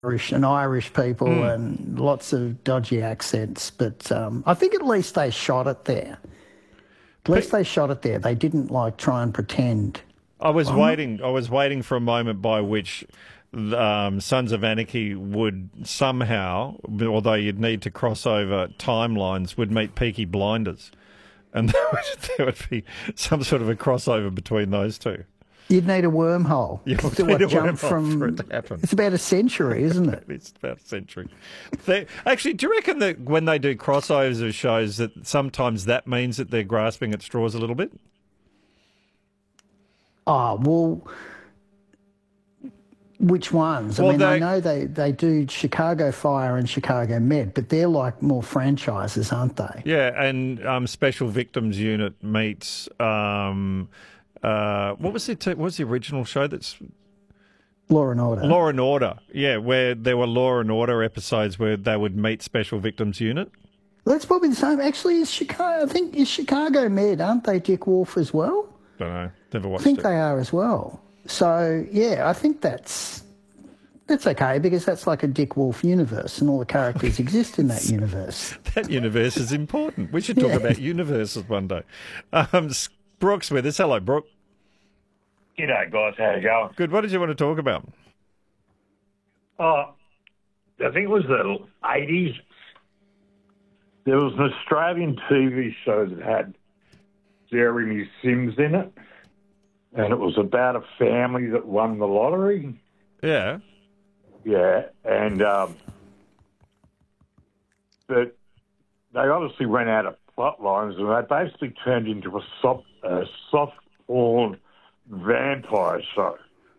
Irish people and lots of dodgy accents. But I think at least they shot it there. At least they shot it there. They didn't like try and pretend. I was waiting for a moment by which Sons of Anarchy would somehow, although you'd need to cross over timelines, would meet Peaky Blinders, and there would be some sort of a crossover between those two. You'd need a wormhole. You'd need a wormhole for it to happen. It's about a century, isn't it? It's about a century. Actually, do you reckon that when they do crossovers of shows that sometimes that means that they're grasping at straws a little bit? Oh, well, which ones? I mean, I know they do Chicago Fire and Chicago Med, but they're like more franchises, aren't they? Yeah, and Special Victims Unit meets... what was the original show that's... Law and Order. Law and Order, yeah, where there were Law and Order episodes where they would meet Special Victims Unit. That's probably the same. Actually, is Chicago Med, aren't they Dick Wolf as well? Don't know. Never watched it. I think they are as well. So, yeah, I think that's okay because that's like a Dick Wolf universe and all the characters exist in that universe. That universe is important. We should talk about universes one day. Brooke's with us. Hello, Brooke. G'day, guys. How you going? Good. What did you want to talk about? I think it was the 80s. There was an Australian TV show that had Jeremy Sims in it, and it was about a family that won the lottery. Yeah. Yeah, and but they obviously ran out of plot lines, and they basically turned into a soft porn vampire show.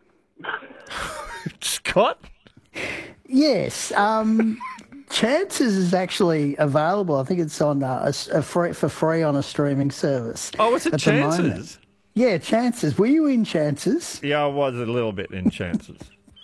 Scott? Yes. Chances is actually available. I think it's on for free on a streaming service. Oh, was it Chances? Yeah, Chances. Were you in Chances? Yeah, I was a little bit in Chances.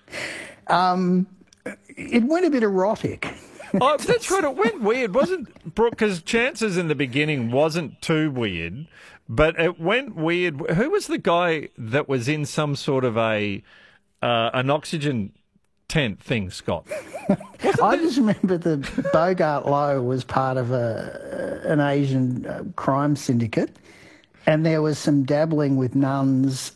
It went a bit erotic. Oh, that's right. It went weird, wasn't Brooke? Because Chances in the beginning wasn't too weird, but it went weird. Who was the guy that was in some sort of an oxygen tent thing, Scott? I just remember the Bogart Lowe was part of an Asian crime syndicate, and there was some dabbling with nuns